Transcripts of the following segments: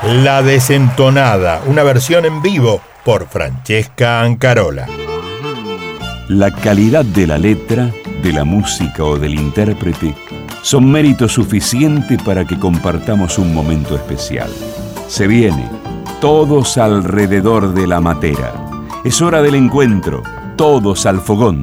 La Desentonada, una versión en vivo por Francesca Ancarola. La calidad de la letra, de la música o del intérprete son mérito suficiente para que compartamos un momento especial. Se viene, todos alrededor de la matera. Es hora del encuentro, todos al fogón.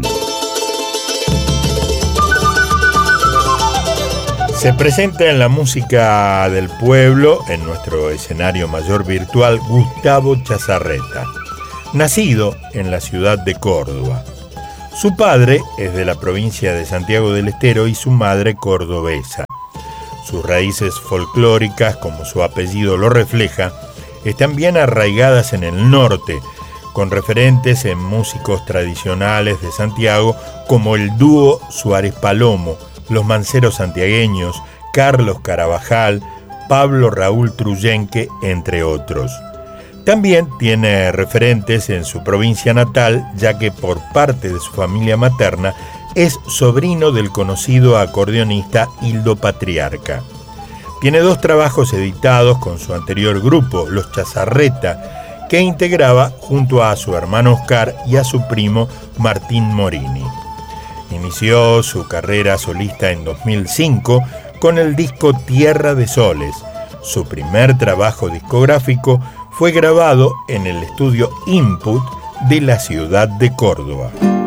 Se presenta en la música del pueblo, en nuestro escenario mayor virtual, Gustavo Chazarreta, nacido en la ciudad de Córdoba. Su padre es de la provincia de Santiago del Estero y su madre cordobesa. Sus raíces folclóricas, como su apellido lo refleja, están bien arraigadas en el norte, con referentes en músicos tradicionales de Santiago como el dúo Suárez Palomo, los manceros santiagueños, Carlos Carabajal, Pablo Raúl Truyenque, entre otros. También tiene referentes en su provincia natal, ya que por parte de su familia materna es sobrino del conocido acordeonista Hildo Patriarca. Tiene 2 trabajos editados con su anterior grupo, Los Chazarreta, que integraba junto a su hermano Oscar y a su primo Martín Morini. Inició su carrera solista en 2005 con el disco Tierra de Soles. Su primer trabajo discográfico fue grabado en el estudio Input de la ciudad de Córdoba.